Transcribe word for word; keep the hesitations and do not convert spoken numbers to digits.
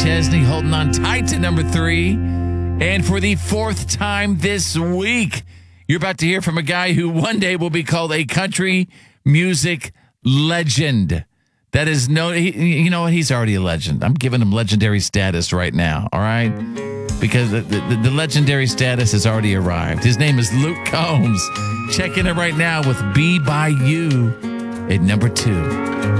Chesney holding on tight to number three. And for the fourth time this week, you're about to hear from a guy who one day will be called a country music legend. That is no, he, you know what? He's already a legend. I'm giving him legendary status right now, all right? Because the, the, the legendary status has already arrived. His name is Luke Combs. Checking it right now with Be By You at number two.